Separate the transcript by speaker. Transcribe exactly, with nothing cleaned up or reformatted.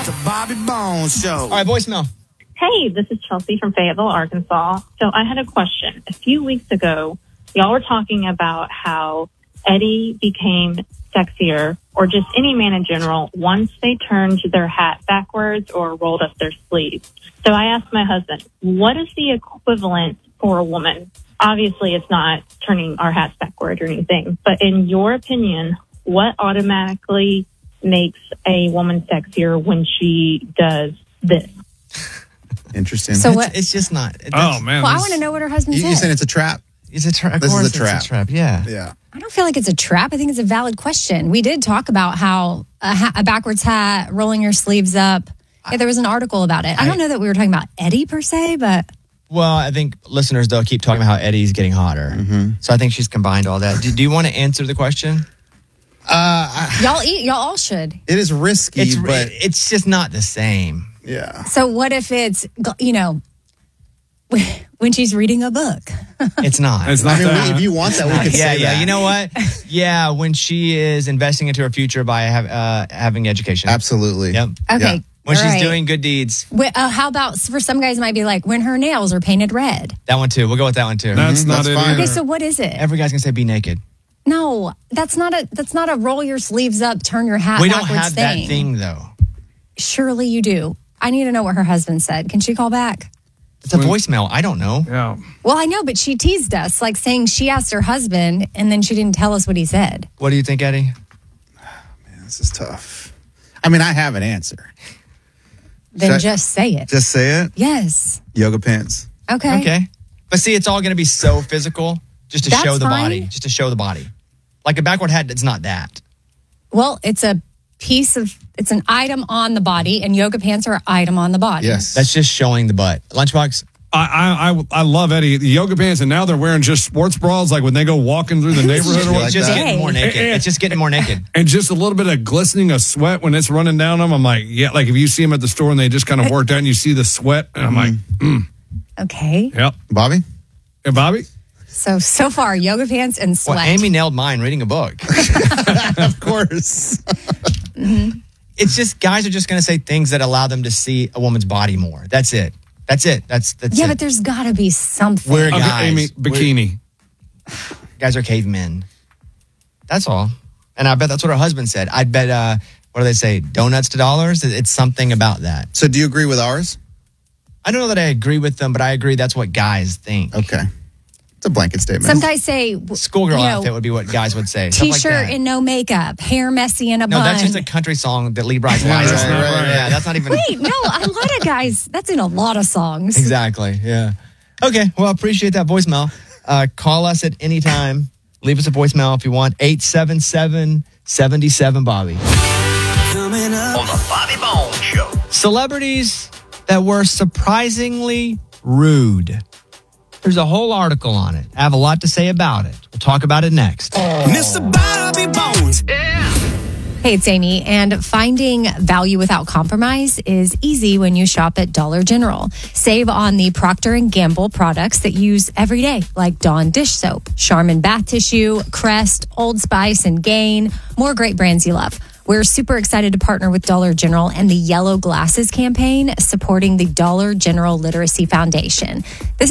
Speaker 1: The Bobby Bones Show.
Speaker 2: All right, voicemail.
Speaker 3: Hey, this is Chelsea from Fayetteville, Arkansas. So I had a question. A few weeks ago, y'all were talking about how Eddie became sexier, or just any man in general, once they turned their hat backwards or rolled up their sleeves. So I asked my husband, what is the equivalent for a woman? Obviously, it's not turning our hats backward or anything, but in your opinion, what automatically makes a woman sexier when she does this?
Speaker 4: Interesting.
Speaker 5: So
Speaker 2: It's,
Speaker 5: what?
Speaker 2: it's just not. It,
Speaker 6: Oh, man.
Speaker 5: Well, I
Speaker 6: this-
Speaker 5: want to know what her husband
Speaker 4: You,
Speaker 5: said.
Speaker 4: you saying it's a trap?
Speaker 2: It's a trap. Of
Speaker 4: This is
Speaker 2: course
Speaker 4: a trap.
Speaker 2: It's a trap. Yeah.
Speaker 4: Yeah.
Speaker 5: I don't feel like it's a trap. I think it's a valid question. We did talk about how a, ha- a backwards hat, rolling your sleeves up. Yeah, there was an article about it. I,
Speaker 2: I-
Speaker 5: don't know that we were talking about Eddie per se, but
Speaker 2: Well, I think listeners though keep talking about how Eddie's getting hotter.
Speaker 4: Mm-hmm.
Speaker 2: So I think she's combined all that. Do, do you want to answer the question?
Speaker 5: y'all eat. Y'all all should.
Speaker 4: It is risky,
Speaker 2: It's
Speaker 4: but
Speaker 2: it's just not the same.
Speaker 4: yeah.
Speaker 5: So what if it's, you know, when she's reading a book?
Speaker 2: It's not.
Speaker 6: It's
Speaker 4: I
Speaker 6: not
Speaker 4: mean,
Speaker 6: that.
Speaker 4: we, if you want that, we could
Speaker 2: yeah,
Speaker 4: say
Speaker 2: yeah.
Speaker 4: that.
Speaker 2: You know what? Yeah, when she is investing into her future by have, uh, having education.
Speaker 4: Absolutely.
Speaker 2: Yep.
Speaker 5: Okay.
Speaker 4: Yeah.
Speaker 2: When
Speaker 5: all
Speaker 2: she's
Speaker 5: right.
Speaker 2: doing good deeds.
Speaker 5: Wh- uh, how about for some guys, it might be like when her nails are painted red.
Speaker 2: That one too. We'll go with that one too.
Speaker 6: That's
Speaker 4: Mhm,
Speaker 6: not
Speaker 4: that's
Speaker 6: it
Speaker 4: fine.
Speaker 6: either.
Speaker 5: Okay, so what is it?
Speaker 2: Every guy's gonna say be naked.
Speaker 5: No, that's not a that's not a roll your sleeves up, turn your hat
Speaker 2: we don't
Speaker 5: backwards
Speaker 2: have
Speaker 5: thing.
Speaker 2: that thing though.
Speaker 5: Surely you do. I need to know what her husband said. Can she call back?
Speaker 2: It's a voicemail. I don't know.
Speaker 6: Yeah.
Speaker 5: Well, I know, but she teased us, like saying she asked her husband and then she didn't tell us what he said.
Speaker 2: What do you think, Eddie?
Speaker 4: This is tough. I mean, I have an answer.
Speaker 5: Then
Speaker 4: Should I-
Speaker 5: just say it.
Speaker 4: Just say it.
Speaker 5: Yes.
Speaker 4: Yoga pants.
Speaker 5: Okay.
Speaker 2: Okay. But see, it's all going to be so physical just to
Speaker 5: That's
Speaker 2: show the
Speaker 5: fine.
Speaker 2: body. Just to show the body. Like a backward hat, it's not that.
Speaker 5: Well, it's a piece of, it's an item on the body, and yoga pants are an item on the body.
Speaker 4: Yes.
Speaker 2: That's just showing the butt. Lunchbox?
Speaker 6: I, I I I love Eddie. The yoga pants, and now they're wearing just sports bras, like when they go walking through the neighborhood or
Speaker 2: It's
Speaker 6: what.
Speaker 4: like
Speaker 2: just
Speaker 4: that.
Speaker 2: getting more naked.
Speaker 6: Eh, eh.
Speaker 2: It's just getting more naked.
Speaker 6: And just a little bit of glistening of sweat when it's running down them. I'm like, yeah, like if you see them at the store and they just kind of worked out and you see the sweat, and I'm like, mm,
Speaker 5: Okay.
Speaker 6: yep.
Speaker 4: Bobby?
Speaker 6: And Bobby?
Speaker 5: So, so far, yoga pants and sweat.
Speaker 2: Well, Amy nailed mine reading a book.
Speaker 4: Of course.
Speaker 2: It's just guys are just going to say things that allow them to see a woman's body more. That's it. That's it. That's that's
Speaker 5: yeah,
Speaker 2: it.
Speaker 5: but there's got to be something.
Speaker 2: We're
Speaker 6: Okay,
Speaker 2: guys.
Speaker 6: Amy, bikini.
Speaker 2: We're- guys are cavemen. That's all. And I bet that's what her husband said. I bet, uh, what do they say? Donuts to dollars? It's something about that.
Speaker 4: So do you agree with ours?
Speaker 2: I don't know that I agree with them, but I agree that's what guys think.
Speaker 4: Okay. It's a blanket statement.
Speaker 5: Some guys say
Speaker 2: Schoolgirl
Speaker 5: you know,
Speaker 2: outfit would be what guys would say. Stuff like
Speaker 5: t-shirt
Speaker 2: that.
Speaker 5: and no makeup, hair messy in a
Speaker 2: No,
Speaker 5: bun.
Speaker 2: that's just a country song that Lee Bryce lies
Speaker 6: that's
Speaker 2: on.
Speaker 6: not right.
Speaker 2: Yeah, that's not even.
Speaker 5: Wait, no, a lot of guys, that's in a lot of songs.
Speaker 2: Exactly. Yeah. Okay. Well, I appreciate that voicemail. Uh, call us at any time. Leave us a voicemail if you want. eight seven seven, seven seven Bobby.
Speaker 1: Coming up on the Bobby Bones Show.
Speaker 2: Celebrities that were surprisingly rude. There's a whole article on it. I have a lot to say about it. We'll talk about it next.
Speaker 1: Mister Bobby Bones.
Speaker 5: Hey, it's Amy, and finding value without compromise is easy when you shop at Dollar General. Save on the Procter and Gamble products that you use every day, like Dawn dish soap, Charmin bath tissue, Crest, Old Spice, and Gain. More great brands you love. We're super excited to partner with Dollar General and the Yellow Glasses campaign, supporting the Dollar General Literacy Foundation. This